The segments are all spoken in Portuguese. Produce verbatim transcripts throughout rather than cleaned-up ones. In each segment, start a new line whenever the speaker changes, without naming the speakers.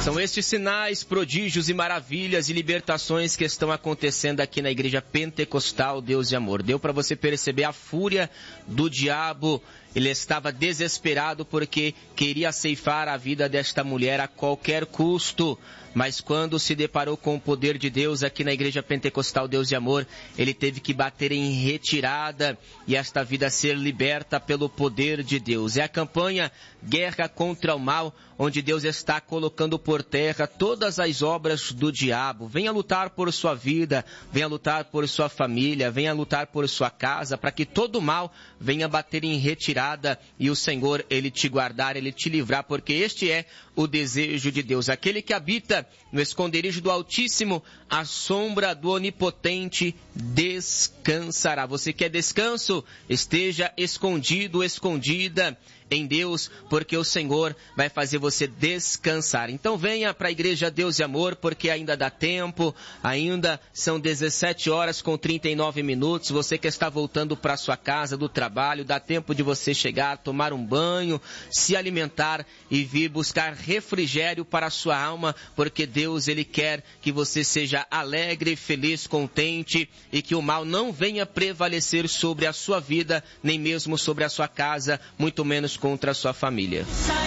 São estes sinais, prodígios e maravilhas e libertações que estão acontecendo aqui na Igreja Pentecostal Deus de Amor. Deu para você perceber a fúria do diabo. Ele estava desesperado porque queria ceifar a vida desta mulher a qualquer custo. Mas quando se deparou com o poder de Deus aqui na Igreja Pentecostal Deus de Amor, ele teve que bater em retirada e esta vida ser liberta pelo poder de Deus. É a campanha Guerra contra o Mal, onde Deus está colocando por terra todas as obras do diabo. Venha lutar por sua vida, venha lutar por sua família, venha lutar por sua casa, para que todo mal venha bater em retirada e o Senhor, Ele te guardar, Ele te livrar, porque este é o desejo de Deus. Aquele que habita no esconderijo do Altíssimo, a sombra do Onipotente descansará. Você quer descanso? Esteja escondido, escondida em Deus, porque o Senhor vai fazer você descansar. Então venha para a Igreja Deus de Amor, porque ainda dá tempo, ainda são dezessete horas com trinta e nove minutos, você que está voltando para sua casa do trabalho, dá tempo de você chegar, tomar um banho, se alimentar e vir buscar refrigério para a sua alma, porque Deus, Ele quer que você seja alegre, feliz, contente e que o mal não venha prevalecer sobre a sua vida, nem mesmo sobre a sua casa, muito menos contra a sua família.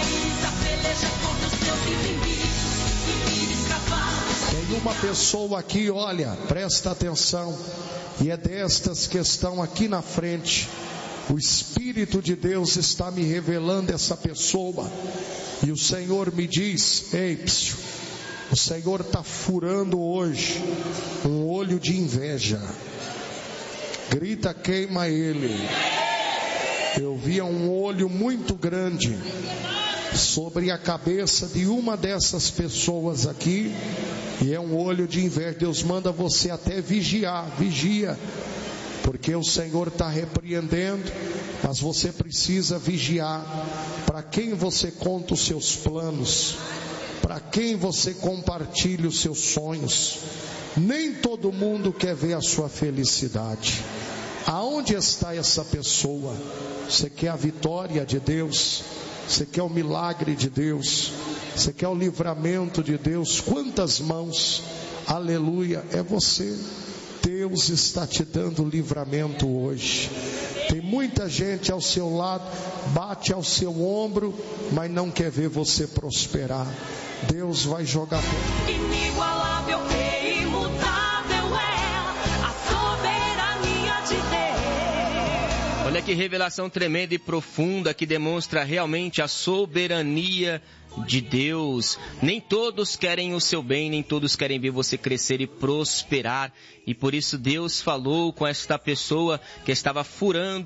Tem uma pessoa aqui, olha, presta atenção, e é destas que estão aqui na frente. O Espírito de Deus está me revelando essa pessoa, e o Senhor me diz: ei, psiu, o Senhor está furando hoje um olho de inveja. Grita, queima ele. Eu via um olho muito grande sobre a cabeça de uma dessas pessoas aqui, e é um olho de inveja. Deus manda você até vigiar, vigia, porque o Senhor está repreendendo, mas você precisa vigiar. Para quem você conta os seus planos, para quem você compartilha os seus sonhos. Nem todo mundo quer ver a sua felicidade. Aonde está essa pessoa? Você quer a vitória de Deus? Você quer o milagre de Deus? Você quer o livramento de Deus? Quantas mãos, aleluia, é você. Deus está te dando livramento hoje. Tem muita gente ao seu lado, bate ao seu ombro, mas não quer ver você prosperar. Deus vai jogar por...
Inigualável e imutável é a soberania de Deus.
Olha que revelação tremenda e profunda que demonstra realmente a soberania de Deus. Nem todos querem o seu bem, nem todos querem ver você crescer e prosperar. E por isso Deus falou com esta pessoa que estava furando